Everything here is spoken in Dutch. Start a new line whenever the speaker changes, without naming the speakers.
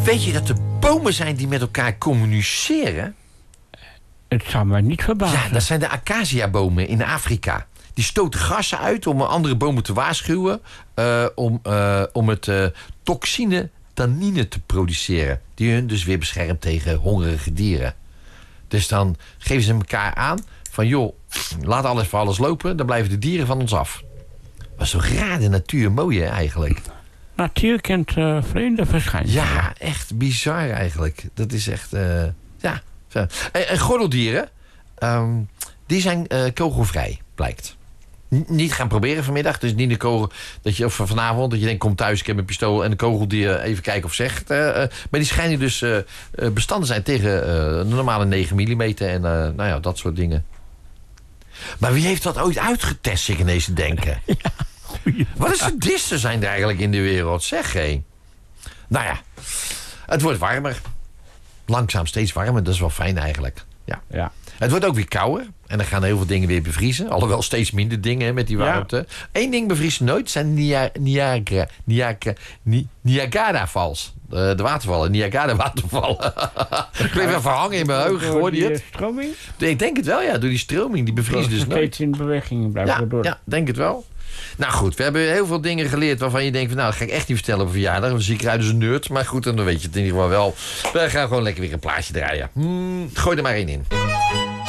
Weet je dat er bomen zijn die met elkaar communiceren?
Het zou me niet verbazen.
Ja, dat zijn de acaciabomen in Afrika. Die stoten gassen uit om andere bomen te waarschuwen... om het toxine tannine te produceren. Die hun dus weer beschermt tegen hongerige dieren. Dus dan geven ze elkaar aan van... joh, laat alles voor alles lopen, dan blijven de dieren van ons af. Maar zo raar de natuur, mooi hè, eigenlijk.
Natuur kent vreemde verschijnselen.
Ja, echt bizar eigenlijk. Dat is echt, ja. Zo. En gordeldieren, die zijn kogelvrij, blijkt. Niet gaan proberen vanmiddag. Dus niet de kogel dat je of vanavond dat je denkt kom thuis, ik heb een pistool en een kogeldier even kijken of zegt. Maar die schijnen dus bestandig zijn tegen de normale 9 mm en nou ja, dat soort dingen. Maar wie heeft dat ooit uitgetest, zit ik ineens te denken? Ja, wat een sadisten zijn er eigenlijk in de wereld, zeg hé. Nou ja, het wordt warmer. Langzaam steeds warmer, dat is wel fijn eigenlijk. Ja. Het wordt ook weer kouder. En dan gaan heel veel dingen weer bevriezen. Alhoewel steeds minder dingen hè, met die warmte. Ja. Eén ding bevriest nooit zijn Niagara-vals. De watervallen, Niagara-watervallen. Ik bleef even hangen in mijn heugen. Hoorde je het?
Stroming?
Ik denk het wel, ja. Door die stroming. Die bevriezen dus nooit.
Steeds in beweging blijven door.
Ja, denk het wel. Nou goed, we hebben heel veel dingen geleerd waarvan je denkt... van, nou, dat ga ik echt niet vertellen op verjaardag. Dan zie ik eruit als een nerd. Maar goed, dan weet je het in ieder geval wel. We gaan gewoon lekker weer een plaatje draaien. Gooi er maar één in.